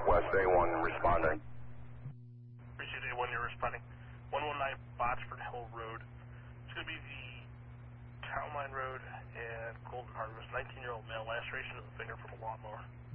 Northwest, A1 responding. Appreciate A1, you're responding. 119 Botsford Hill Road. It's going to be the Town Line Road and Golden Harvest. 19-year-old male, laceration of the finger from a lawnmower.